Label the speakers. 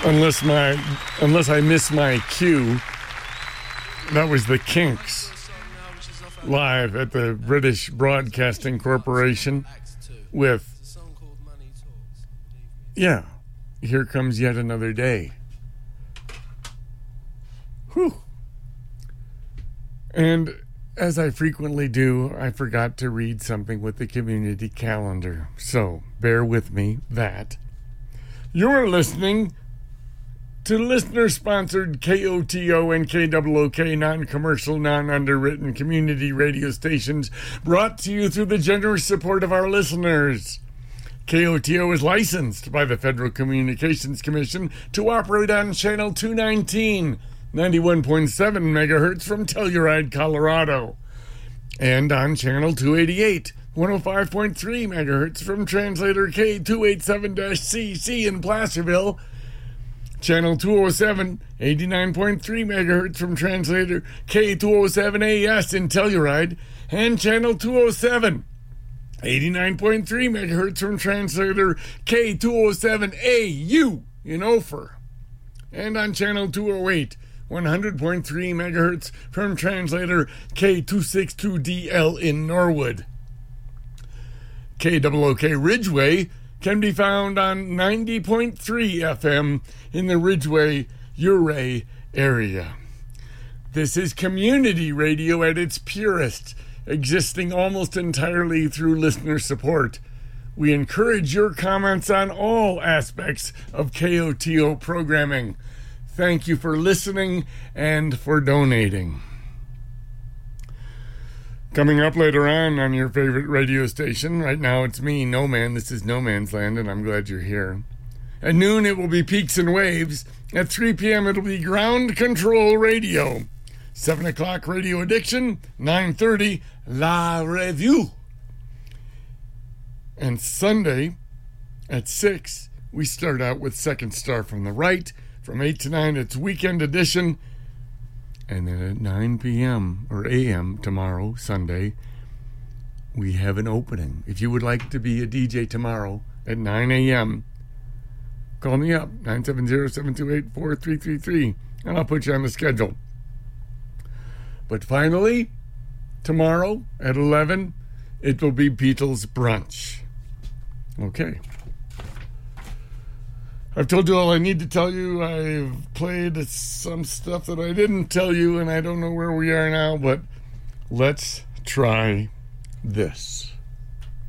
Speaker 1: Unless I miss my cue, that was the Kinks live at the British Broadcasting Corporation with, Here Comes Yet Another Day. Whew. And as I frequently do, I forgot to read something with the community calendar. So bear with me that. You're listening to listener-sponsored KOTO and KOOK non-commercial, non-underwritten community radio stations brought to you through the generous support of our listeners. KOTO is licensed by the Federal Communications Commission to operate on Channel 219, 91.7 megahertz from Telluride, Colorado, and on Channel 288, 105.3 megahertz from Translator K287-CC in Placerville, Channel 207, 89.3 megahertz from Translator K207AS in Telluride, and Channel 207, 89.3 megahertz from Translator K207AU in Ophir, and on Channel 208, 100.3 megahertz from Translator K262DL in Norwood. KOOK Ridgeway can be found on 90.3 FM in the Ridgeway, Ouray area. This is community radio at its purest, existing almost entirely through listener support. We encourage your comments on all aspects of KOTO programming. Thank you for listening and for donating. Coming up later on your favorite radio station, right now it's me, No Man. This is No Man's Land, and I'm glad you're here. At noon, it will be Peaks and Waves. At 3 p.m., it'll be Ground Control Radio. 7 o'clock, Radio Addiction. 9:30, La Revue. And Sunday, at 6, we start out with Second Star from the Right. From 8 to 9, it's Weekend Edition. And then at 9 p.m. or a.m. tomorrow, Sunday, we have an opening. If you would like to be a DJ tomorrow at 9 a.m., call me up, 970-728-4333, and I'll put you on the schedule. But finally, tomorrow at 11, it will be Beatles Brunch. Okay. I've told you all I need to tell you. I've played some stuff that I didn't tell you, and I don't know where we are now, but let's try this.